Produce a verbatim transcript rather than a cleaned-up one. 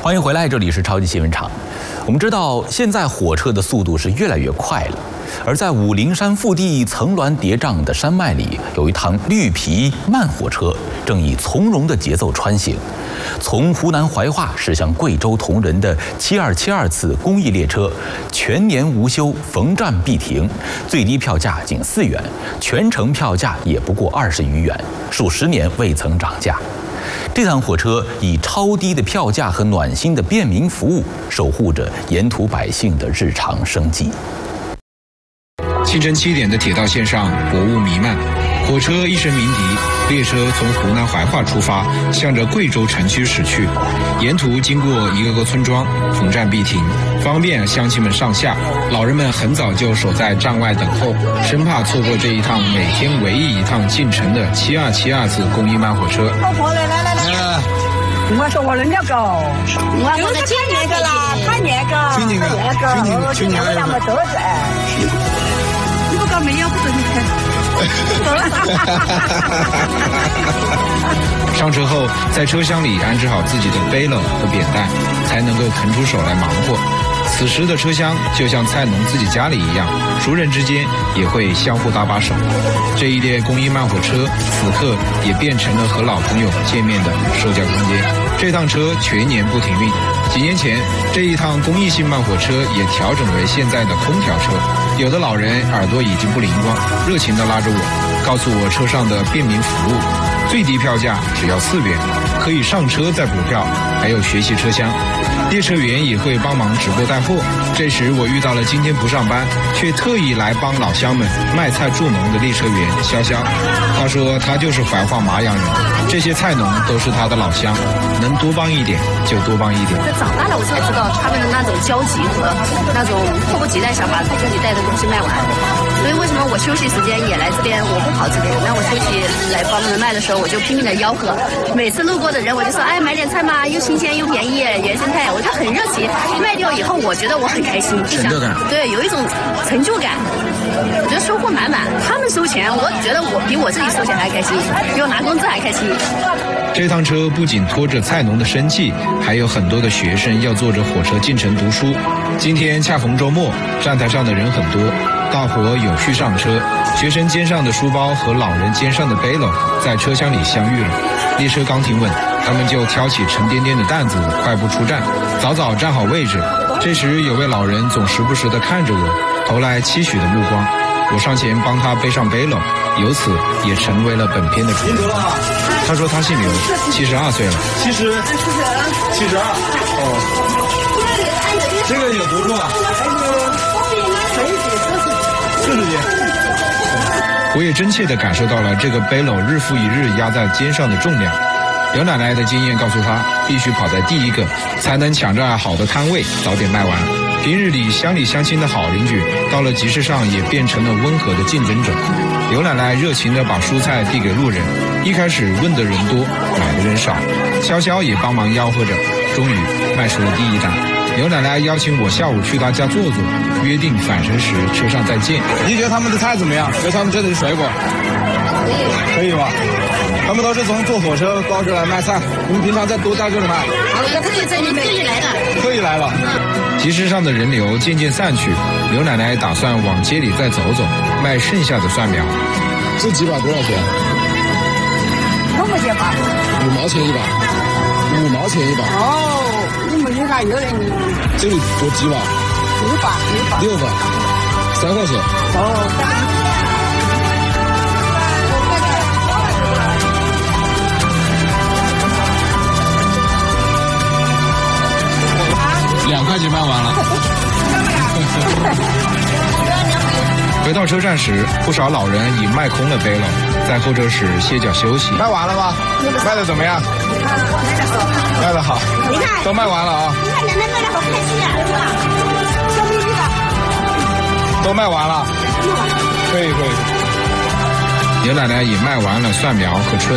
欢迎回来，这里是超级新闻场。我们知道，现在火车的速度是越来越快了，而在武陵山腹地层峦叠嶂的山脉里，有一趟绿皮慢火车正以从容的节奏穿行。从湖南怀化驶向贵州铜仁的七二七二次公益列车，全年无休，逢站必停，最低票价仅四元，全程票价也不过二十余元，数十年未曾涨价。这趟火车以超低的票价和暖心的便民服务，守护着沿途百姓的日常生计。 清晨七点的铁道线上，薄雾弥漫，火车一声鸣笛，列车从湖南怀化出发，向着贵州城区驶去。沿途经过一个个村庄，逢站必停，方便乡亲们上下。老人们很早就守在站外等候，生怕错过这一趟每天唯一一趟进城的七二七二次公益慢火车。 我说我人家高，我我是今年个啦，他年个， 去年个，去年个，去年个， 两个都是哎。你不搞没有不准你开。 上车后，在车厢里安置好自己的背篓和扁担，才能够腾出手来忙活。此时的车厢就像菜农自己家里一样，熟人之间也会相互搭把手。这一列公益慢火车此刻也变成了和老朋友见面的社交空间。这趟车全年不停运，几年前这一趟公益性慢火车也调整为现在的空调车。有的老人耳朵已经不灵光，热情地拉着我，告诉我车上的便民服务，最低票价只要四元，可以上车再补票，还有学习车厢。列车员也会帮忙直播带货。这时我遇到了今天不上班却特意来帮老乡们卖菜助农的列车员潇潇。他说他就是怀化麻阳人，这些菜农都是他的老乡，能多帮一点就多帮一点。 长大了我才知道他们的那种焦急和那种迫不及待想把自己带的东西卖完。所以为什么我休息时间也来这边，我不跑这边，那我休息来帮他们卖的时候，我就拼命的吆喝。每次路过的人我就说，哎，买点菜嘛，又新鲜又便宜，原生态，我就很热情。卖掉以后我觉得我很开心， 成就感， 对，有一种成就感，我觉得收获满满。他们收钱，我觉得我比我自己收钱还开心，比我拿工资还开心。 这趟车不仅拖着菜农的生计，还有很多的学生要坐着火车进城读书。今天恰逢周末，站台上的人很多，大伙有序上车，学生肩上的书包和老人肩上的背篓在车厢里相遇了。列车刚停稳，他们就挑起沉甸甸的担子，快步出站，早早站好位置。这时有位老人总时不时地看着我，投来期许的目光。我上前帮他背上背篓，由此也成为了本片的主人公。他说他姓刘，七十二岁了。 七十，七十二。哦，这个有多重啊？四十斤。 我也真切地感受到了这个背篓日复一日压在肩上的重量。刘奶奶的经验告诉她，必须跑在第一个，才能抢着好的摊位早点卖完。平日里乡里乡亲的好邻居，到了集市上也变成了温和的竞争者。刘奶奶热情地把蔬菜递给路人，一开始问的人多，买的人少，潇潇也帮忙吆喝着，终于卖出了第一单。刘奶奶邀请我下午去她家坐坐，约定返程时车上再见。 你觉得他们的菜怎么样？觉得他们这里的水果可以吧？他们都是从坐火车高车来卖菜，你们平常在都在这里卖？ 我特意在你特意来的， 特意来了。 集市上的人流渐渐散去，刘奶奶打算往街里再走走，卖剩下的蒜苗。 这几把多少钱？ 五毛钱吧。 五毛钱一把。五毛钱一把。 哦，你们你看有人你。 这里多几把？ 六把，六把。 六把，三块钱。 哦。 两块钱卖完了。回到车站时，不少老人已卖空了背篓，在候车室歇脚休息。 卖完了吗？卖的怎么样？卖的好。 你看， 都卖完了啊！ 你看奶奶卖的好开心啊，是吧？小妹妹的。 都卖完了。可以可以。 刘奶奶也卖完了蒜苗和春。